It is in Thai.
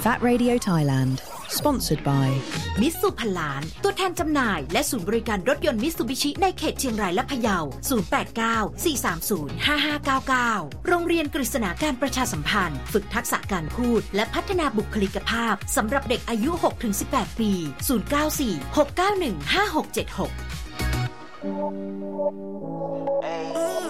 That Radio Thailand Sponsored by มิตซูพันล้านตัวแทนจำหน่ายและศูนย์บริการรถยนต์มิตซูบิชิในเขตเชียงรายและพะเยา0894305599โรงเรียนกฤษณาการประชาสัมพันธ์ฝึกทักษะการพูดและพัฒนาบุคลิกภาพสำหรับเด็กอายุ 6-18 ปี0946915676